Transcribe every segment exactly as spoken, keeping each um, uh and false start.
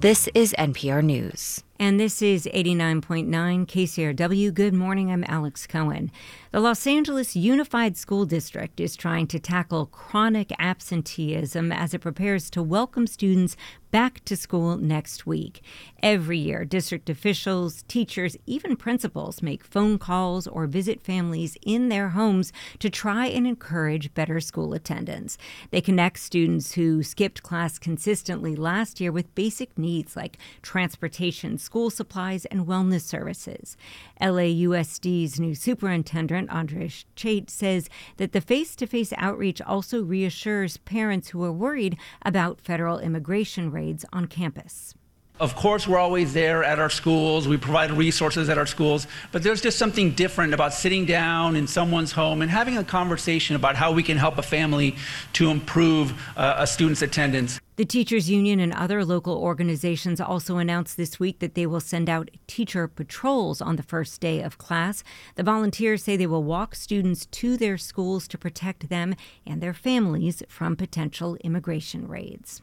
This is N P R News. And this is eighty-nine point nine K C R W. Good morning, I'm Alex Cohen. The Los Angeles Unified School District is trying to tackle chronic absenteeism as it prepares to welcome students back to school next week. Every year, district officials, teachers, even principals make phone calls or visit families in their homes to try and encourage better school attendance. They connect students who skipped class consistently last year with basic needs like transportation, school supplies, and wellness services. L A U S D's new superintendent, Andres Chait, says that the face-to-face outreach also reassures parents who are worried about federal immigration raids on campus. Of course, we're always there at our schools. We provide resources at our schools, but there's just something different about sitting down in someone's home and having a conversation about how we can help a family to improve uh, a student's attendance. The Teachers Union and other local organizations also announced this week that they will send out teacher patrols on the first day of class. The volunteers say they will walk students to their schools to protect them and their families from potential immigration raids.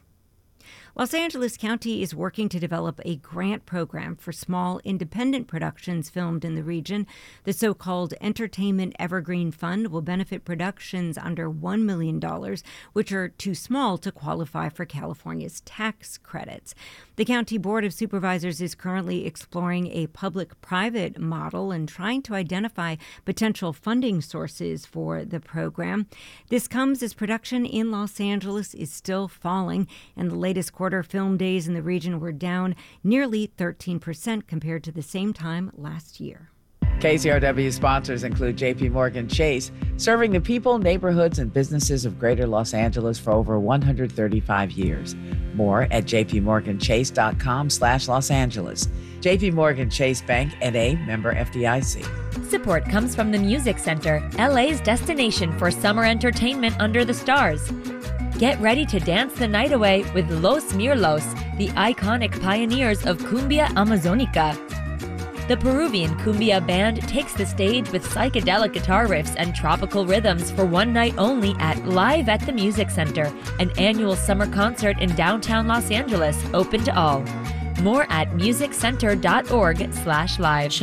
Los Angeles County is working to develop a grant program for small independent productions filmed in the region. The so-called Entertainment Evergreen Fund will benefit productions under one million dollars, which are too small to qualify for California's tax credits. The County Board of Supervisors is currently exploring a public-private model and trying to identify potential funding sources for the program. This comes as production in Los Angeles is still falling, and the latest quarter film days in the region were down nearly thirteen percent compared to the same time last year. K C R W sponsors include J P Morgan Chase, serving the people, neighborhoods, and businesses of greater Los Angeles for over one hundred thirty-five years. More at jpmorganchase.com slash Los Angeles. J P Morgan Chase Bank, N A, member F D I C. Support comes from the Music Center, L A's destination for summer entertainment under the stars. Get ready to dance the night away with Los Mirlos, the iconic pioneers of Cumbia Amazonica. The Peruvian cumbia band takes the stage with psychedelic guitar riffs and tropical rhythms for one night only at Live at the Music Center, an annual summer concert in downtown Los Angeles, open to all. More at musiccenter.org slash live.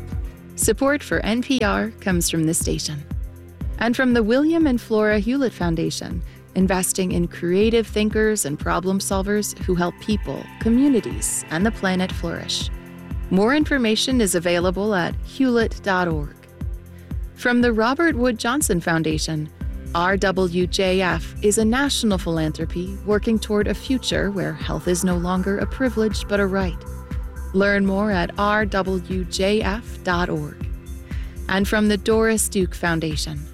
Support for N P R comes from this station and from the William and Flora Hewlett Foundation, investing in creative thinkers and problem solvers who help people, communities, and the planet flourish. More information is available at hewlett dot org. From the Robert Wood Johnson Foundation, R W J F is a national philanthropy working toward a future where health is no longer a privilege but a right. Learn more at r w j f dot org. And from the Doris Duke Foundation,